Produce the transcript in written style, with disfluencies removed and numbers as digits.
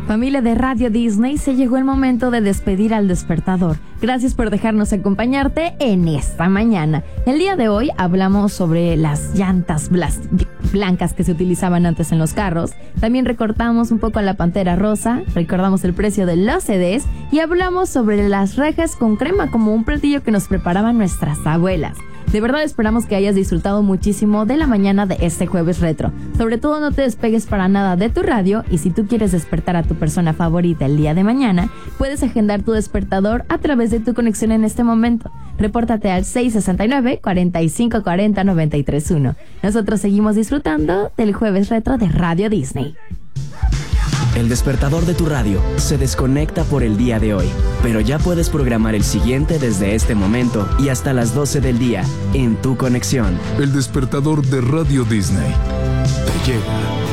Familia de Radio Disney, se llegó el momento de despedir al despertador. Gracias por dejarnos acompañarte en esta mañana. El día de hoy hablamos sobre las llantas blancas que se utilizaban antes en los carros. También recortamos un poco a la Pantera Rosa, recordamos el precio de los CDs y hablamos sobre las rajas con crema como un platillo que nos preparaban nuestras abuelas. De verdad esperamos que hayas disfrutado muchísimo de la mañana de este jueves retro. Sobre todo no te despegues para nada de tu radio y si tú quieres despertar a tu persona favorita el día de mañana, puedes agendar tu despertador a través de tu conexión en este momento. Repórtate al 669-4540-931. Nosotros seguimos disfrutando del jueves retro de Radio Disney. El despertador de tu radio se desconecta por el día de hoy, pero ya puedes programar el siguiente desde este momento y hasta las 12 del día en tu conexión. El despertador de Radio Disney te llega.